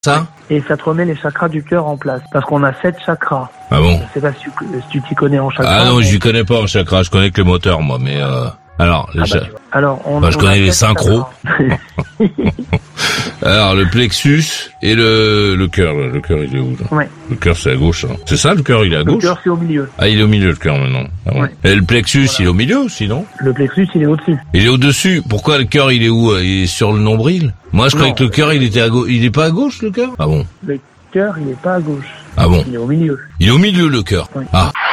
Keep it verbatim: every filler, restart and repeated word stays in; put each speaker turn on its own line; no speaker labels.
Ça?
Et ça te remet les chakras du cœur en place. Parce qu'on a sept chakras.
Ah bon?
Je sais pas si tu si tu t'y connais en chakras.
Ah non,
mais...
j'y connais pas en chakra, je connais que le moteur, moi, mais euh... Alors, les
Ah
cha-
bah, tu vois. Alors, on,
Bah, je
on
connais
a
les
sept
synchros.
chakras.
Alors, le plexus et le, le cœur, le cœur, il est où, là?
Ouais.
Le cœur, c'est à gauche, hein. C'est ça, le cœur, il est à
Le
gauche?
cœur, c'est au milieu.
Ah, il est au milieu, le cœur, maintenant. Ah bon.
Ouais.
Et le plexus, il est au milieu aussi, non?
Le plexus, il est au-dessus.
Il est au-dessus. Pourquoi le cœur, il est où? Il est sur le nombril? Moi, je croyais
Non.
que le cœur, il était à gauche. Il est pas à gauche, le cœur? Ah bon?
Le cœur, il est pas à gauche.
Ah bon?
Il est au milieu.
Il est au milieu, le cœur.
Oui.
Ah.